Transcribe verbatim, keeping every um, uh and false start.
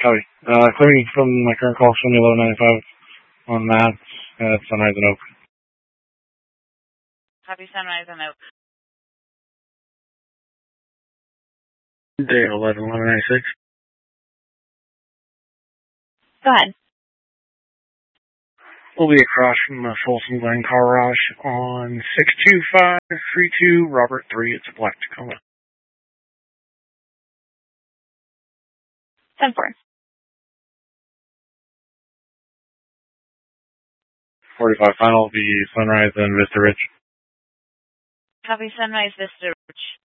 Copy. Uh, clearing from my current call, show me eleven ninety-five on that at Sunrise and Oak. Copy, Sunrise and Oak. Day eleven, eleven ninety-six. Go ahead. We'll be across from the Folsom Glen Car Wash on six two five three two Robert three. It's a black Tacoma. ten four. forty-five final will be Sunrise and Vista Ridge. Copy, Sunrise Vista Ridge.